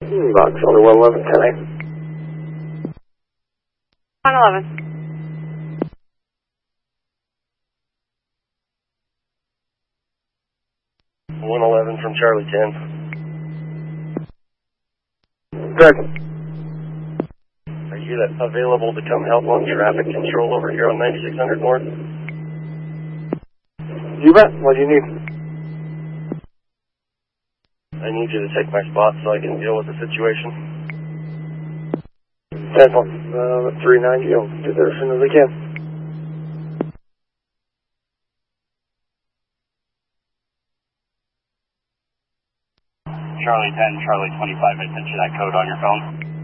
Box only 111, 10A. 111. 111 from Charlie 10. Greg. Are you available to come help on traffic control over here on 9600 North? You bet. What do you need? I need you to take my spot so I can deal with the situation. 10-4. 390. I'll get there as soon as I can. Charlie 10, Charlie 25, I sent you that code on your phone.